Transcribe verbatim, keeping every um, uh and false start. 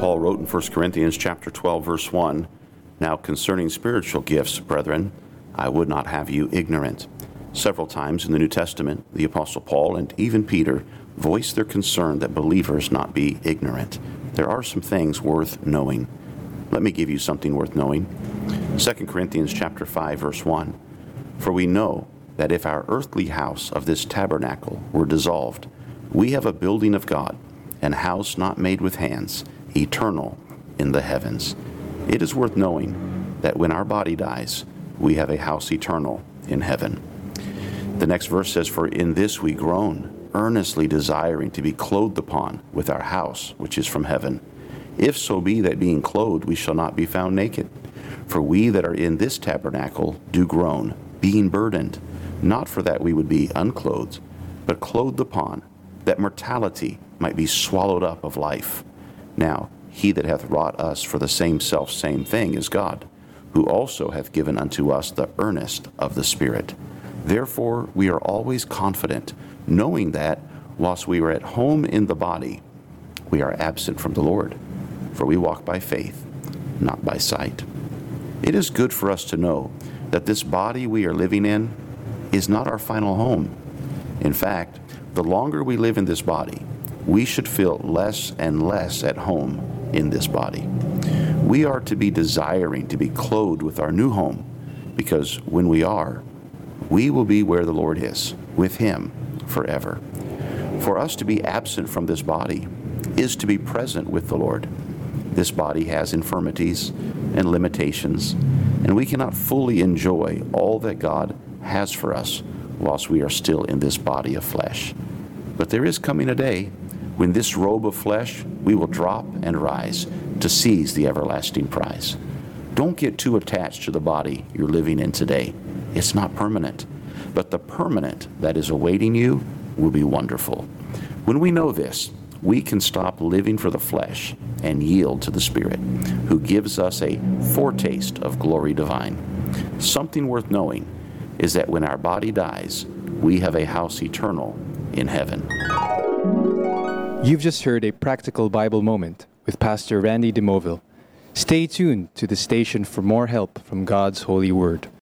Paul wrote in First Corinthians chapter twelve, verse one, "Now concerning spiritual gifts, brethren, I would not have you ignorant." Several times in the New Testament, the Apostle Paul and even Peter voiced their concern that believers not be ignorant. There are some things worth knowing. Let me give you something worth knowing. Second Corinthians chapter five, verse one, "For we know that if our earthly house of this tabernacle were dissolved, we have a building of God, an house not made with hands, eternal in the heavens." It is worth knowing that when our body dies, we have a house eternal in heaven. The next verse says, "For in this we groan, earnestly desiring to be clothed upon with our house which is from heaven. If so be that being clothed we shall not be found naked. For we that are in this tabernacle do groan, being burdened, not for that we would be unclothed, but clothed upon, that mortality might be swallowed up of life. Now he that hath wrought us for the same self same thing is God, who also hath given unto us the earnest of the Spirit. Therefore we are always confident, knowing that, whilst we are at home in the body, we are absent from the Lord. For we walk by faith, not by sight." It is good for us to know that this body we are living in is not our final home. In fact, the longer we live in this body, we should feel less and less at home in this body. We are to be desiring to be clothed with our new home, because when we are, we will be where the Lord is, with Him forever. For us to be absent from this body is to be present with the Lord. This body has infirmities and limitations, and we cannot fully enjoy all that God has for us whilst we are still in this body of flesh. But there is coming a day when this robe of flesh we will drop and rise to seize the everlasting prize. Don't get too attached to the body you're living in today. It's not permanent, but the permanent that is awaiting you will be wonderful. When we know this, we can stop living for the flesh and yield to the Spirit, who gives us a foretaste of glory divine. Something worth knowing is that when our body dies, we have a house eternal in heaven. You've just heard a practical Bible moment with Pastor Randy DeMoville. Stay tuned to the station for more help from God's holy word.